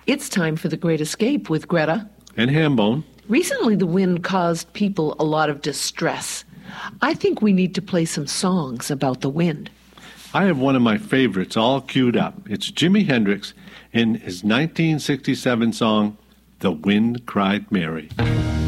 It's time for The Great Escape with Greta and Hambone. Recently, the wind caused people a lot of distress. I think we need to play some songs about the wind. I have one of my favorites all queued up. It's Jimi Hendrix in his 1967 song, The Wind Cried Mary.